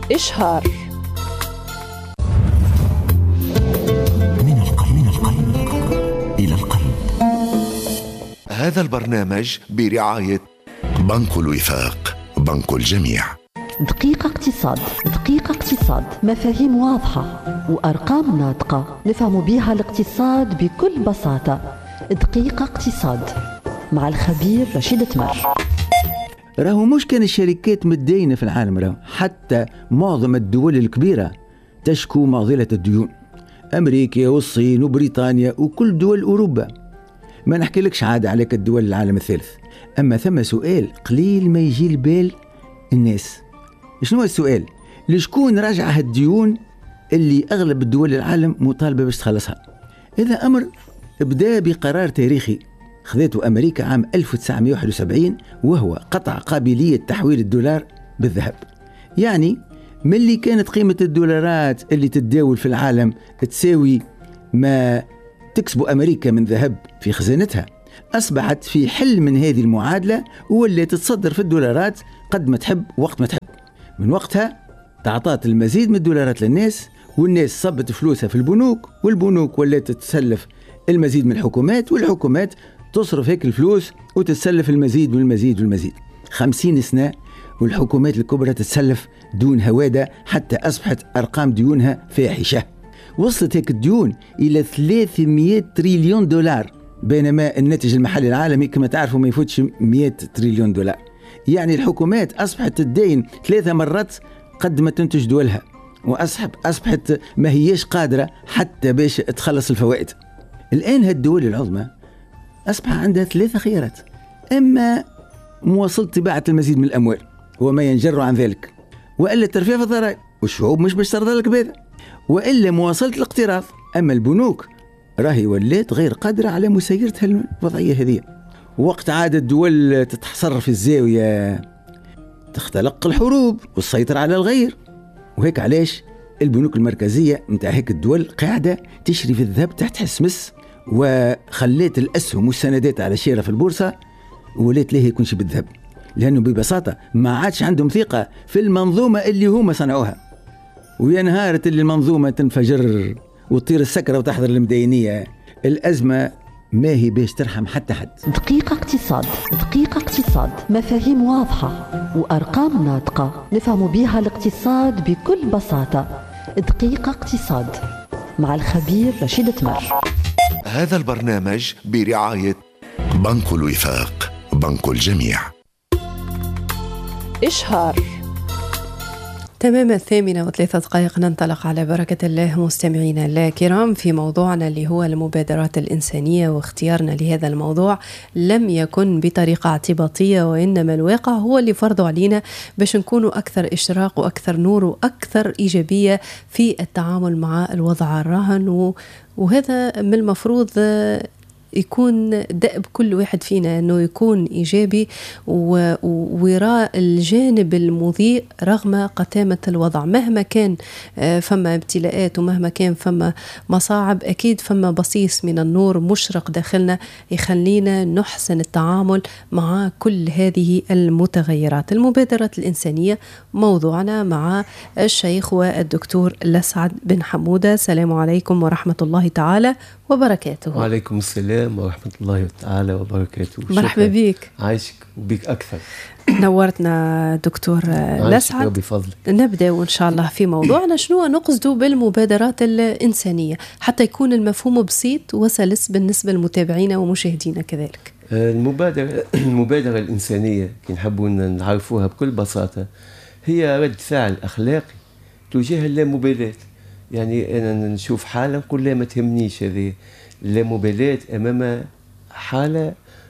إشهار. من القلب إلى القلب. هذا البرنامج برعاية بنك الوفاق، بنك الجميع. دقيقة اقتصاد. دقيقة اقتصاد، مفاهيم واضحة وأرقام ناطقة نفهم بها الاقتصاد بكل بساطة. دقيقة اقتصاد مع الخبير رشيد تمر. راهو مش كان الشركات متدينة في العالم، راهو حتى معظم الدول الكبيرة تشكو معضلة الديون، أمريكا والصين وبريطانيا وكل دول أوروبا. ما نحكي لكش عادة عليك الدول العالم الثالث. أما ثم سؤال قليل ما يجي البال الناس. شنو السؤال؟ لشكون راجع هالديون اللي أغلب الدول العالم مطالبة باش تخلصها؟ هذا أمر بدأ بقرار تاريخي خذته أمريكا عام 1971، وهو قطع قابلية تحويل الدولار بالذهب. يعني ملي كانت قيمة الدولارات اللي تتداول في العالم تساوي ما تكسب أمريكا من ذهب في خزانتها، أصبحت في حل من هذه المعادلة واللي تتصدر في الدولارات قد ما تحب وقت ما تحب. من وقتها تعطات المزيد من الدولارات للناس، والناس صبت فلوسها في البنوك، والبنوك ولات تتسلف المزيد من الحكومات، والحكومات تصرف هيك الفلوس وتتسلف المزيد والمزيد والمزيد. 50 سنة والحكومات الكبرى تتسلف دون هوادة، حتى أصبحت أرقام ديونها فاحشة. وصلت هيك الديون إلى 300 تريليون دولار، بينما الناتج المحلي العالمي كما تعرفوا ما يفوتش 100 تريليون دولار. يعني الحكومات أصبحت تدين 3 مرات قد ما تنتج دولها، وأصبحت ما هيش قادرة حتى باش تخلص الفوائد. الآن هالدول العظمى أصبح عندها 3 خيارات: إما مواصلة طباعة المزيد من الأموال وما ينجر عن ذلك، وإلا ترفيع في الضرائب والشعوب مش باش ترضى لك بهذا، وإلا مواصلة الاقتراض. أما البنوك راهي ولات غير قادرة على مسيرة الوضعية هذه. وقت عاد الدول تتحصر في الزاوية تختلق الحروب والسيطرة على الغير، وهيك علاش البنوك المركزية متاع هيك الدول قاعدة تشري في الذهب تحت حسمس، وخليت الأسهم والسندات على شيرة في البورصة ولات ليه يكونش بالذهب، لأنه ببساطة ما عادش عندهم ثقة في المنظومة اللي هم صنعوها. ويا نهارت اللي المنظومة تنفجر وتطير السكرة وتحضر المدينية، الأزمة ما هي باش ترحم حتى حد. دقيقة اقتصاد. دقيقة اقتصاد، مفاهيم واضحة وأرقام ناطقة نفهم بها الاقتصاد بكل بساطة. دقيقة اقتصاد مع الخبير رشيد تمر. هذا البرنامج برعاية بنك الوفاق، بنك الجميع. إشهار. تمام 8:03 ننطلق على بركة الله مستمعينا الكرام في موضوعنا اللي هو المبادرات الإنسانية. واختيارنا لهذا الموضوع لم يكن بطريقة اعتباطية، وإنما الواقع هو اللي فرضوا علينا باش نكونوا أكثر إشراق وأكثر نور وأكثر إيجابية في التعامل مع الوضع الراهن. وهذا من المفروض يكون دأب كل واحد فينا أنه يكون إيجابي ويرى الجانب المضيء رغم قتامة الوضع. مهما كان فما ابتلاءات ومهما كان فما مصاعب، أكيد فما بصيص من النور مشرق داخلنا يخلينا نحسن التعامل مع كل هذه المتغيرات. المبادرات الإنسانية موضوعنا مع الشيخ والدكتور لسعد بن حمودة. السلام عليكم ورحمة الله تعالى وبركاته. وعليكم السلام ورحمة الله تعالى وبركاته. مرحبا بك. عايشك وبك أكثر. نورتنا دكتور لسعد. بفضلك. نبدأ وإن شاء الله في موضوعنا. شنو نقصد بالمبادرات الإنسانية حتى يكون المفهوم بسيط وسلس بالنسبة للمتابعين ومشاهدينا كذلك؟ المبادرة الإنسانية كي نحبوا نعرفوها بكل بساطة هي رد فعل أخلاقي تجاه اللامبالاة. يعني أنا نشوف حالة نقول لا ما تهمنيش هذه اللامبالاة أمام حالة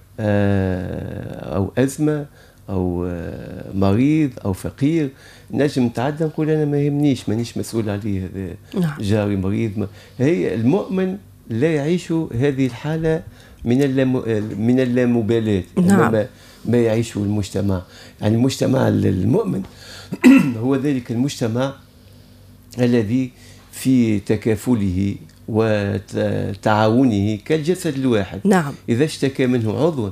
أو أزمة أو مريض أو فقير نجم نتعدى نقول أنا ما يهمنيش مانيش مسؤول عليه، هذا جاري مريض. هي المؤمن لا يعيش هذه الحالة من اللامبالاة أمام ما يعيشه المجتمع. يعني المجتمع المؤمن هو ذلك المجتمع الذي في تكافله وتعاونه كالجسد الواحد. نعم. إذا اشتكى منه عضو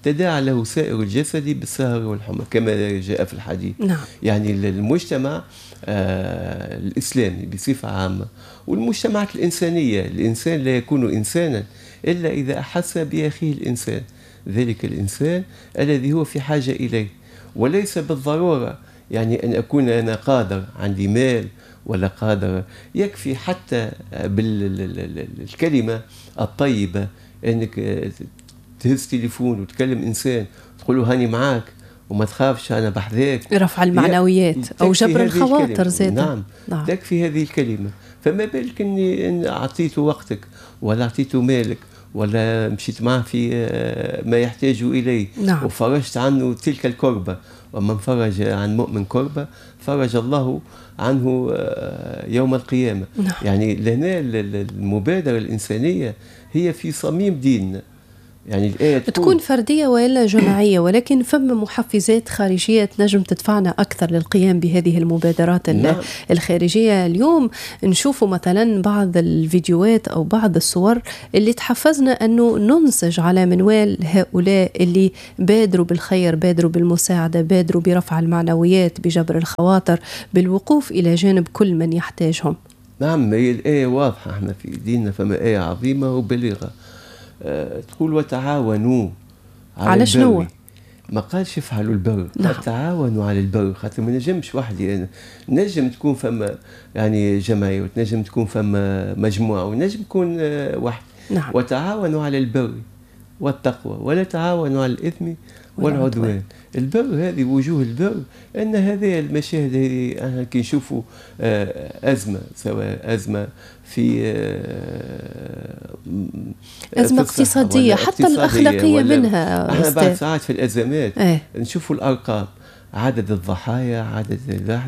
تداعى له سائر الجسد بالسهر والحمى كما جاء في الحديث. نعم. يعني المجتمع الإسلامي بصفة عامة والمجتمعات الإنسانية، الإنسان لا يكون إنسانا إلا إذا أحس بأخيه الإنسان، ذلك الإنسان الذي هو في حاجة إليه، وليس بالضرورة يعني أن أكون أنا قادر عندي مال ولا قادر، يكفي حتى بالكلمة الطيبة أنك تهز تليفون وتكلم إنسان تقول له هاني معاك وما تخافش أنا بحذاك، رفع المعنويات أو جبر الخواطر زاد. نعم. تكفي هذه الكلمة. فما بالك إن أعطيته وقتك ولا أعطيته مالك ولا مشيت معه في ما يحتاج إليه. نعم. وفرجت عنه تلك الكربة، ومن فرج عن مؤمن كربة فرج الله عنه يوم القيامة. نعم. يعني لنا المبادرة الإنسانية هي في صميم ديننا. يعني الآية تكون فردية وإلا جماعية، ولكن فما محفزات خارجية تنجم تدفعنا أكثر للقيام بهذه المبادرات نعم. الخارجية. اليوم نشوفوا مثلا بعض الفيديوهات أو بعض الصور اللي تحفزنا أنه ننسج على منوال هؤلاء اللي بادروا بالخير، بادروا بالمساعدة، بادروا برفع المعنويات، بجبر الخواطر، بالوقوف إلى جانب كل من يحتاجهم. نعم. هي الآية واضحة، احنا في ديننا فما آية عظيمة وبليغة تقول وتعاونوا على البر. شنو؟ ما قالش افعلوا البر. نعم. تعاونوا على البر، خاطر ما نجمش وحدي أنا. نجم تكون فما يعني جماعية، وتنجم تكون فما مجموعة، ونجم تكون واحد. نعم. وتعاونوا على البر والتقوى ولا تعاونوا على الإثم والعدوان. البر هذه وجوه البر، أن هذه المشاهد هذه كي نشوفوا أزمة، سواء أزمة في أزمة اقتصادية حتى الأخلاقية منها. احنا بعد ساعات في الأزمات نشوفوا الأرقام، عدد الضحايا، عدد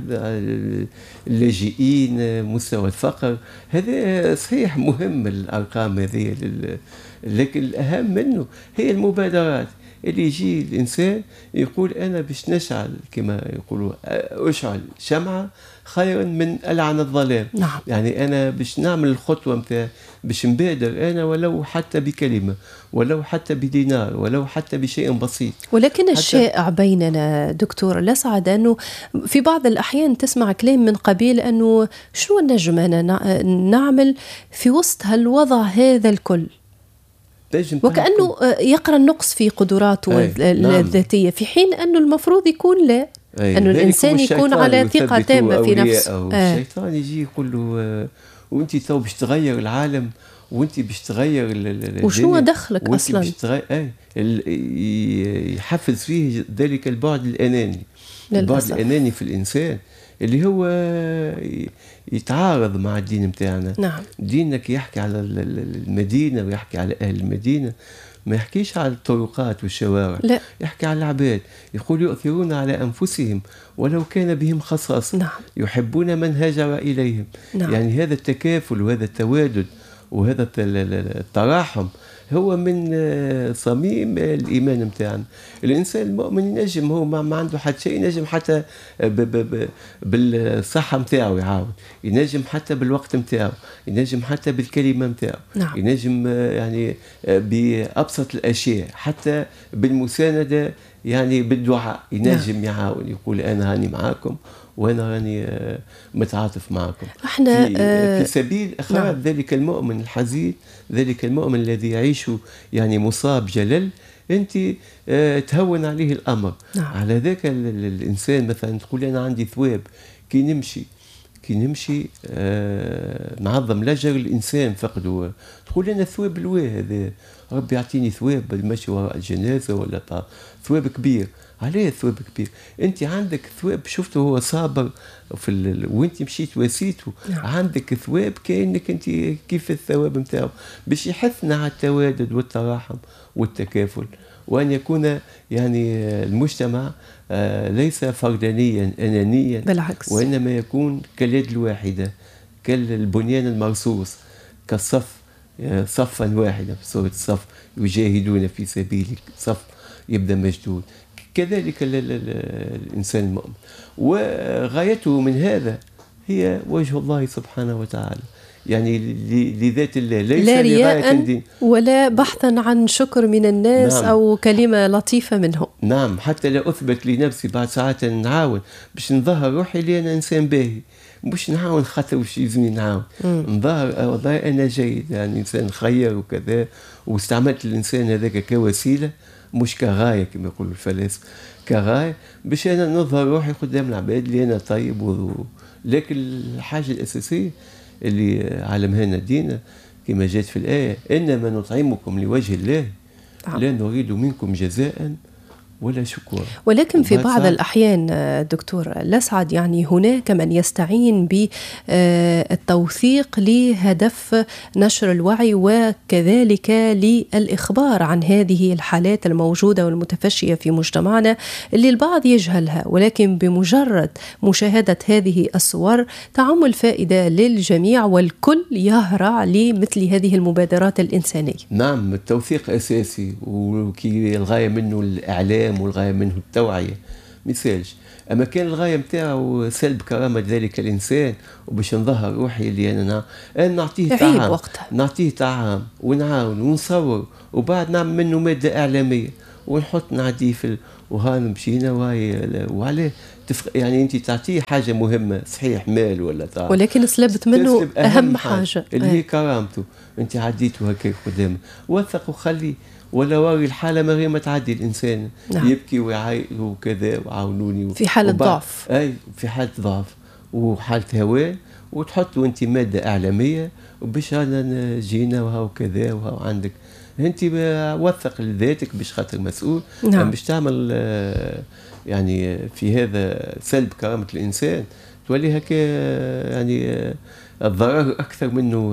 اللاجئين، مستوى الفقر. هذا صحيح مهم الأرقام هذه، لكن الأهم منه هي المبادرات اللي يجي الإنسان يقول أنا باش نشعل كما يقولوا أشعل شمعة خيرا من ألعن الظلام. نعم. يعني أنا باش نعمل الخطوة متاع باش نبادر أنا، ولو حتى بكلمة، ولو حتى بدينار، ولو حتى بشيء بسيط. ولكن الشائع بيننا دكتور الأسعد أنه في بعض الأحيان تسمع كلام من قبيل أنه شنو النجم أنا نعمل في وسط هالوضع هذا الكل، وكأنه يقرأ النقص في قدراته الذاتية، في حين أنه المفروض يكون لا، أنه الإنسان يكون على ثقة تامة في نفسه. الشيطان يجي يقول له وانت تو باش تغير العالم، وانت باش تغير وشنو دخلك أصلا؟ يحفز فيه ذلك البعد الأناني، البعد الأناني في الإنسان اللي هو يتعارض مع الدين متاعنا. نعم. دينك يحكي على المدينة ويحكي على أهل المدينة، ما يحكيش على الطرقات والشوارع. لا. يحكي على العباد، يقول يؤثرون على أنفسهم ولو كان بهم خصاصة. نعم. يحبون من هاجر إليهم. نعم. يعني هذا التكافل وهذا التوادد وهذا التراحم هو من صميم الإيمان متاعنا. الإنسان المؤمن ينجم، هو ما عنده حتى شيء، ينجم حتى بالصحة متاعه يعاون، ينجم حتى بالوقت متاعه، ينجم حتى بالكلمة متاعه. نعم. ينجم يعني بأبسط الأشياء، حتى بالمساندة، يعني بالدعاء ينجم يعاون، يقول أنا هاني معاكم وأنا راني متعاطف معكم. احنا في سبيل إخراج ذلك المؤمن الحزين، ذلك المؤمن الذي يعيش يعني مصاب جلل، أنت تهون عليه الأمر. نعم. على ذاك الإنسان مثلا تقول أنا عندي ثواب، كي نمشي نعظم لجر الإنسان فقده، تقول أنا ثواب الواه هذا، ربي يعطيني ثواب المشي وراء الجنازة ولا ثواب كبير. عليه ثواب كبير؟ انت عندك ثواب، شفته هو صابر وانت مشيت وسيته. نعم. عندك ثواب كأنك انت كيف الثواب متاعه، باش يحثنا على التوادد والتراحم والتكافل، وأن يكون يعني المجتمع ليس فردانيا أنانيا، بالعكس، وإنما يكون كاليد الواحدة، كالبنيان المرصوص، كالصف، صفا واحدا في صورة الصف يجاهدون في سبيلك، صف يبدأ مشدود. كذلك الإنسان المؤمن، وغايته من هذا هي وجه الله سبحانه وتعالى. يعني لذات الله، ليس لا لغاية الدين ولا بحثا عن شكر من الناس. نعم. أو كلمة لطيفة منهم. نعم، حتى لا أثبت لنفسي بعد ساعات نعاون باش نظهر روحي لي أنا إنسان باهي، مش نعاون خاطر وش يلزمني نعاون، نظهر والله أنا جيد، يعني إنسان خير وكذا، واستعملت الإنسان هذاك كوسيلة مش كغاية كما يقولوا الفلاسفة، كغاية باش أنا نظهر روحي قدام العباد اللي أنا طيب لكن الحاجة الأساسية اللي علمها لنا ديننا كما جاءت في الآية: إنما نطعمكم لوجه الله لا نريد منكم جزاء ولا شكورا. ولكن في بعض الأحيان دكتور الأسعد يعني هناك من يستعين بالتوثيق لهدف نشر الوعي وكذلك للإخبار عن هذه الحالات الموجودة والمتفشية في مجتمعنا اللي البعض يجهلها، ولكن بمجرد مشاهدة هذه الصور تعم الفائدة للجميع والكل يهرع لمثل هذه المبادرات الإنسانية. نعم، التوثيق أساسي، وكي الغاية منه الإعلام والغاية منه التوعية مثالش. أما كان الغاية متاعه سلب كرامة ذلك الإنسان وباش نظهر روحي اللي أنا نعطيه طعام، نعطيه طعام ونعاون ونصور وبعد نعمل منه مادة إعلامية ونحط نعديه في وهان مشينا وعليه يعني أنت تعطيه حاجة مهمة صحيح، مال ولا طعام، ولكن سلبت منه أهم حاجة اللي هي كرامته. أنت عديته هكاك قدامه، وثق وخليه ولا واوي الحالة ما غير ما تعدي الإنسان. نعم. يبكي ويعيط وكذا وعاونوني في حالة ضعف. أي في حالة ضعف وحالة هوان، وتحط أنت مادة إعلامية وباش أنا جينا وهاو كذا وهاو عندك أنت وثق لذاتك باش خاطر مسؤول. نعم. باش تعمل يعني في هذا سلب كرامة الإنسان تولي هكا يعني الضرر أكثر منه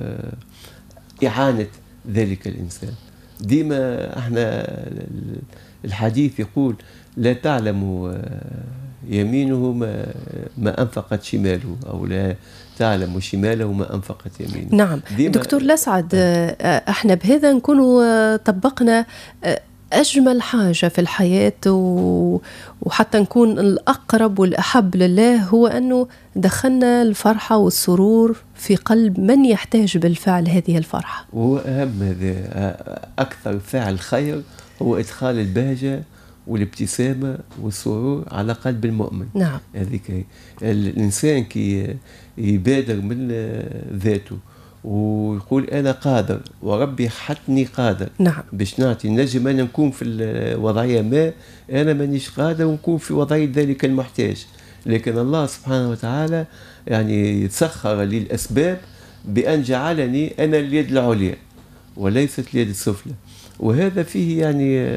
إعانة ذلك الإنسان. ديما احنا الحديث يقول: لا تعلم يمينه ما أنفقت شماله، أو لا تعلم شماله ما أنفقت يمينه. نعم دكتور الأسعد، احنا بهذا نكون طبقنا أجمل حاجة في الحياة وحتى نكون الأقرب والأحب لله، هو أنه دخلنا الفرحة والسرور في قلب من يحتاج بالفعل هذه الفرحة. وأهم هذا أكثر فعل خير هو إدخال البهجة والابتسامة والسرور على قلب المؤمن. نعم. هذيك الإنسان كي يبادر من ذاته ويقول أنا قادر وربي حطني قادر. نعم. باش نعطي نجم أنا نكون في الوضعية ما أنا مانيش قادر ونكون في وضعية ذلك المحتاج، لكن الله سبحانه وتعالى يعني يتسخر لي الأسباب بأن جعلني أنا اليد العليا وليست اليد السفلى، وهذا فيه يعني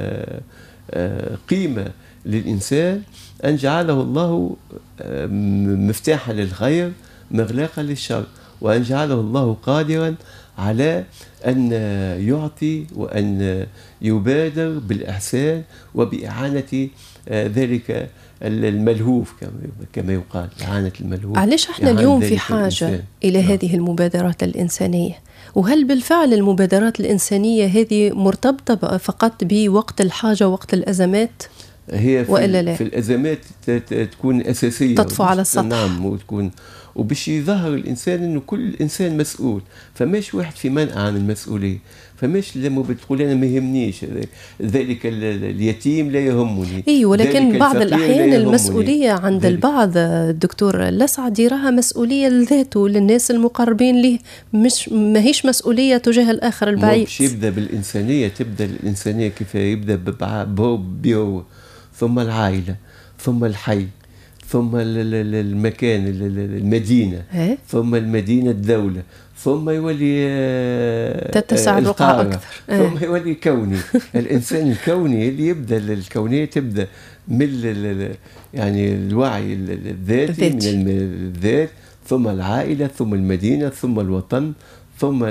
قيمة للإنسان أن جعله الله مفتاحا للخير مغلاقا للشر، وأن جعله الله قادرا على أن يعطي وأن يبادر بالإحسان وبإعانة ذلك الملهوف كما يقال، إعانة الملهوف. علاش احنا اليوم في حاجة إلى هذه المبادرات الإنسانية؟ وهل بالفعل المبادرات الإنسانية هذه مرتبطة فقط بوقت الحاجة ووقت الأزمات؟ هي في الأزمات تكون أساسية، تطفو على السطح. نعم، وتكون وباش يظهر الإنسان أنه كل إنسان مسؤول، فماش واحد في منع عن المسؤولية، فماش لما بتقول أنا ما يهمنيش ذلك اليتيم لا يهمني. إيه، ولكن بعض الأحيان المسؤولية عند البعض الدكتور الأسعد يراها مسؤولية لذاته للناس المقربين له، مش ما هيش مسؤولية تجاه الآخر البعيد. مش يبدأ بالإنسانية، تبدأ الإنسانية كيف يبدأ بيو ثم العائلة ثم الحي ثم المكان المدينة ثم المدينة الدولة ثم يولي تتسع الرقعة أكثر ثم يولي كوني. الإنسان الكوني اللي يبدأ الكونية تبدأ من يعني الوعي الذاتي من الذات ثم العائلة ثم المدينة ثم الوطن ثم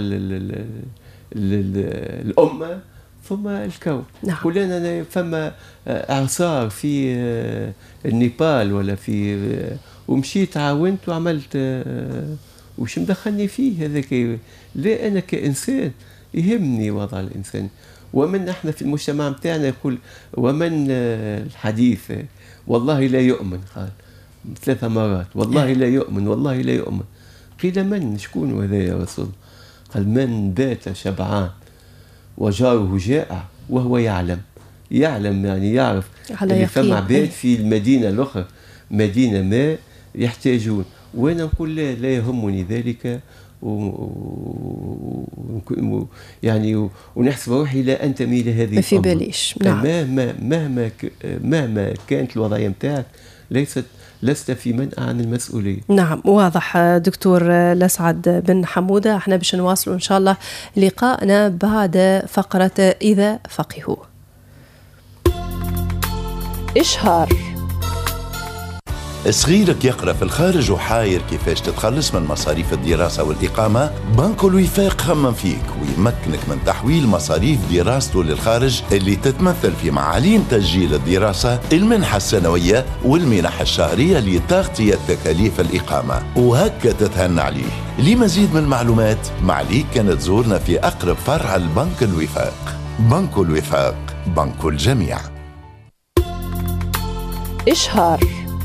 الأمة ثم الكون. نعم. كلنا فما إعصار في النيبال ولا في ومشيت عاونت وعملت وش مدخلني فيه هذاك. لا، أنا كإنسان يهمني وضع الإنسان. ومن احنا في المجتمع متاعنا يقول ومن الحديث والله لا يؤمن، قال 3 مرات والله لا يؤمن والله لا يؤمن. قيل من شكون هذا يا رسول؟ قال من بات شبعان وجاره جائع وهو يعلم يعني يعرف اللي فما عباد في المدينة الأخرى مدينة ما يحتاجون، وأنا نقول لا يهمني ذلك يعني ونحسب روحي لا أنتمي لهذه ما في باليش. نعم. مهما كانت الوضعية متاعك لست في منأى عن المسؤولية. نعم واضح. دكتور لسعد بن حمودة، احنا باش نواصلوا إن شاء الله لقاءنا بعد فقرة إذا فقهوا. إشهار. صغيرك يقرأ في الخارج وحاير كيفاش تتخلص من مصاريف الدراسة والإقامة؟ بنك الوفاق خمم فيك ويمكنك من تحويل مصاريف دراسته للخارج اللي تتمثل في معاليم تسجيل الدراسة، المنحة السنوية والمنح الشهرية لتغطية تكاليف الإقامة، وهكا تتهنى عليه. لمزيد من المعلومات معليك كانت تزورنا في أقرب فرع البنك الوفاق. بنك الوفاق، بنك الجميع. إشهار.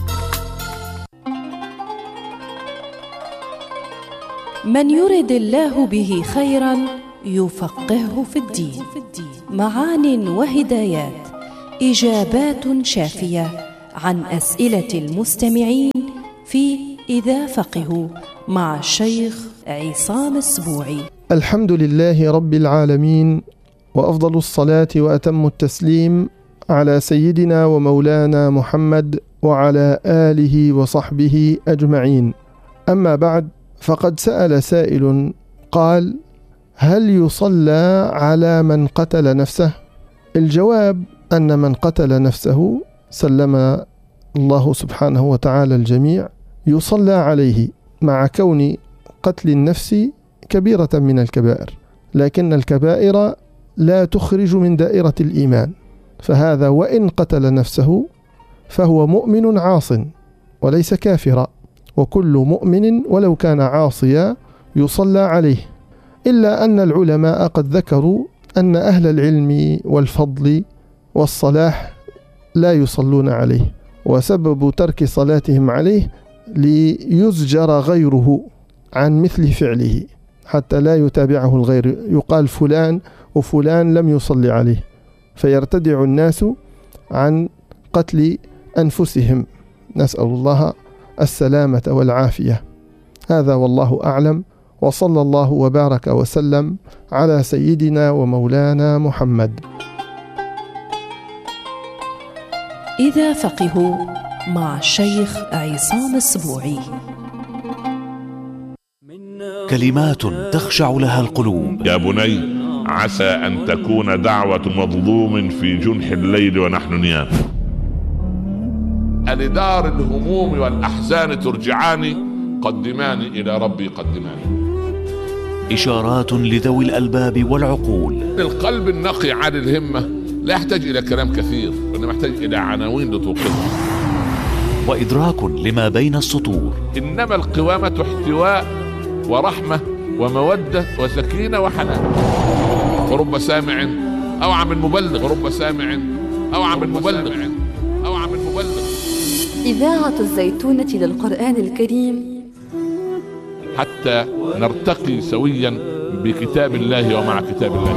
من يرد الله به خيرا يفقهه في الدين. معان وهدايات، إجابات شافية عن أسئلة المستمعين في إذا فقهوا مع الشيخ عصام السبوعي. الحمد لله رب العالمين، وأفضل الصلاة وأتم التسليم على سيدنا ومولانا محمد وعلى آله وصحبه أجمعين. أما بعد، فقد سأل سائل قال: هل يصلى على من قتل نفسه؟ الجواب أن من قتل نفسه سلم الله سبحانه وتعالى الجميع يصلى عليه، مع كون قتل النفس كبيرة من الكبائر، لكن الكبائر لا تخرج من دائرة الإيمان، فهذا وإن قتل نفسه فهو مؤمن عاص وليس كافرا، وكل مؤمن ولو كان عاصيا يصلى عليه، إلا أن العلماء قد ذكروا أن أهل العلم والفضل والصلاح لا يصلون عليه، وسبب ترك صلاتهم عليه ليزجر غيره عن مثل فعله حتى لا يتابعه الغير، يقال فلان وفلان لم يصلي عليه، فيرتدع الناس عن قتل أنفسهم، نسأل الله السلامة والعافية. هذا والله أعلم، وصلى الله وبارك وسلم على سيدنا ومولانا محمد. إذا فقهوا مع الشيخ عصام السبوعي. كلمات تخشع لها القلوب. يا بني، عسى أن تكون دعوة مظلوم في جنح الليل ونحن نيام. ألدار الهموم والأحزان ترجعاني، قدماني إلى ربي قدماني. إشارات لذوي الألباب والعقول. القلب النقي عن الهمة لا يحتاج إلى كلام كثير، وإنما يحتاج إلى عناوين لتوقظه. وإدراك لما بين السطور. إنما القوامة احتواء ورحمة ومودة وسكينة وحنان. ورب سامع أوعى من مبلغ، ورب سامع أوعى من مبلغ، أوعى من مبلغ. إذاعة الزيتونة للقرآن الكريم، حتى نرتقي سويا بكتاب الله ومع كتاب الله.